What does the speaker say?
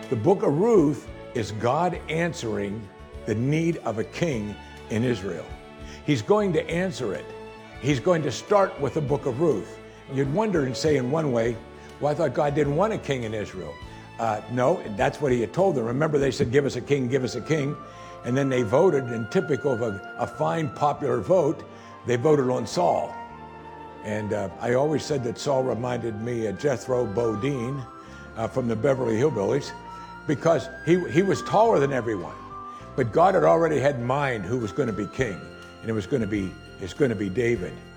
The book of Ruth is God answering the need of a king in Israel. He's going to answer it. He's going to start with the book of Ruth. You'd wonder and say in one way, well, I thought God didn't want a king in Israel. No, that's what he had told them. Remember, they said, give us a king, give us a king. And then they voted, and typical of a fine popular vote, they voted on Saul. And I always said that Saul reminded me of Jethro Bodine from the Beverly Hillbillies, because he was taller than everyone. But God had already had in mind who was going to be king, and it's going to be David.